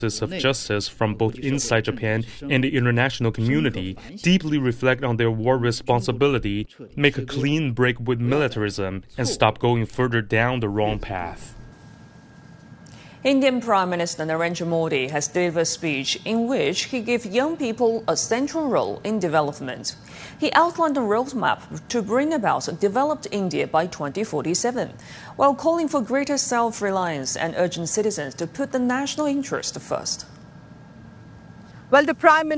of justice from both inside Japan and the international community, deeply reflect on their war responsibility, make a clean break with militarism, and stop going further down the wrong path. Indian Prime Minister Narendra Modi has delivered a speech in which he gave young people a central role in development. He outlined a roadmap to bring about a developed India by 2047, while calling for greater self-reliance and urging citizens to put the national interest first. Well, the Prime Minister